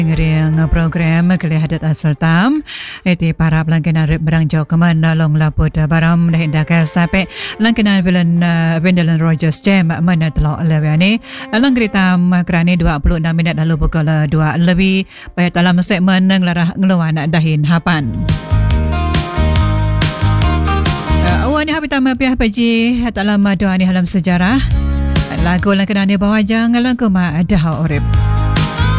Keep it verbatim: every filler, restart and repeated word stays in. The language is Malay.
Ngeriang program Kelihadat Asal Tam Iti para pelangganan berang jauh kemana long laput baram dah hendak sampai langganan villain Vendalan Rogers Jam mana telok lewiani lang kritam kerani dua puluh enam minit lalu pukul dua lebih pada dalam segmen ngelarah ngeluan dahin hapan. Awan ni habitam piah paji dalam doa ni halam sejarah lagu langganan bawah jangan lagu ma dah urip.